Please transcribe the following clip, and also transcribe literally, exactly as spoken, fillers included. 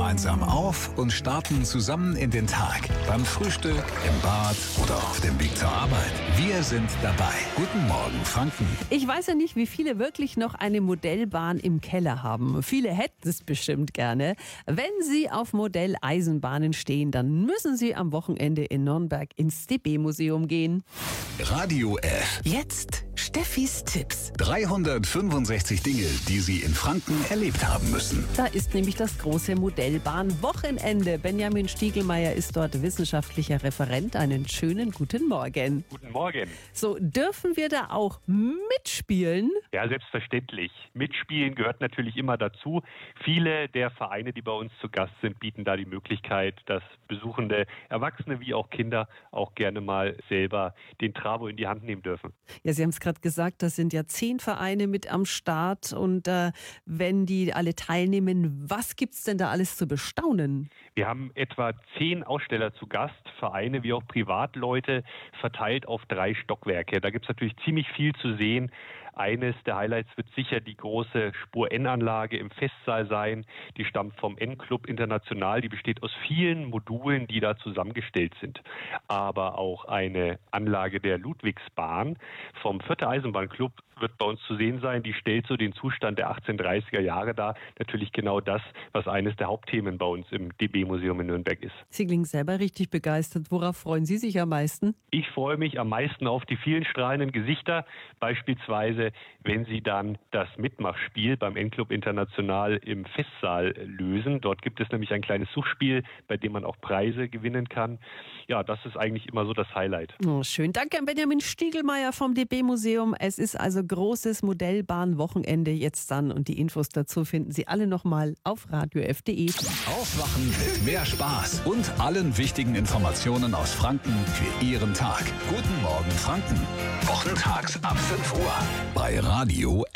gemeinsam auf und starten zusammen in den Tag. Beim Frühstück, im Bad oder auf dem Weg zur Arbeit. Wir sind dabei. Guten Morgen, Franken. Ich weiß ja nicht, wie viele wirklich noch eine Modellbahn im Keller haben. Viele hätten es bestimmt gerne. Wenn Sie auf Modelleisenbahnen stehen, dann müssen Sie am Wochenende in Nürnberg ins D B-Museum gehen. Radio F. Jetzt Steffis Tipps. dreihundertfünfundsechzig Dinge, die Sie in Franken erlebt haben müssen. Da ist nämlich das große Modellbahn-Wochenende. Benjamin Stiegelmeier ist dort wissenschaftlicher Referent. Einen schönen guten Morgen. Guten Morgen. So, dürfen wir da auch mitspielen? Ja, selbstverständlich. Mitspielen gehört natürlich immer dazu. Viele der Vereine, die bei uns zu Gast sind, bieten da die Möglichkeit, dass besuchende Erwachsene wie auch Kinder auch gerne mal selber den Travo in die Hand nehmen dürfen. Ja, Sie haben es gerade gesagt, das sind ja zehn Vereine mit am Start. Und äh, wenn die alle teilnehmen, was gibt es denn da alles zu bestaunen? Wir haben etwa zehn Aussteller zu Gast, Vereine wie auch Privatleute, verteilt auf drei Stockwerke. Da gibt es natürlich ziemlich viel zu sehen. Eines der Highlights wird sicher die große Spur-N-Anlage im Festsaal sein. Die stammt vom N-Club International. Die besteht aus vielen Modulen, die da zusammengestellt sind. Aber auch eine Anlage der Ludwigsbahn vom Vierter Eisenbahnclub wird bei uns zu sehen sein. Die stellt so den Zustand der achtzehnhundertdreißiger Jahre dar. Natürlich genau das, was eines der Hauptthemen bei uns im D B-Museum in Nürnberg ist. Sie klingen selber richtig begeistert. Worauf freuen Sie sich am meisten? Ich freue mich am meisten auf die vielen strahlenden Gesichter. Beispielsweise, wenn Sie dann das Mitmachspiel beim N-Club International im Festsaal lösen. Dort gibt es nämlich ein kleines Suchspiel, bei dem man auch Preise gewinnen kann. Ja, das ist eigentlich immer so das Highlight. Oh, schön. Danke an Benjamin Stiegelmeier vom D B-Museum. Es ist also großes Modellbahn-Wochenende jetzt dann. Und die Infos dazu finden Sie alle nochmal auf radio f punkt de. Aufwachen mit mehr Spaß und allen wichtigen Informationen aus Franken für Ihren Tag. Guten Morgen, Franken. Wochentags ab fünf Uhr bei Radio